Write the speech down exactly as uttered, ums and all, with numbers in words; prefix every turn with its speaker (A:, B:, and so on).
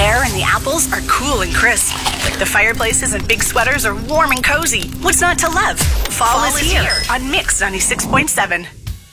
A: air and the apples are cool and crisp. The fireplaces and big sweaters are warm and cozy. What's not to love? Fall, Fall is, is here, here on Mix ninety-six point seven.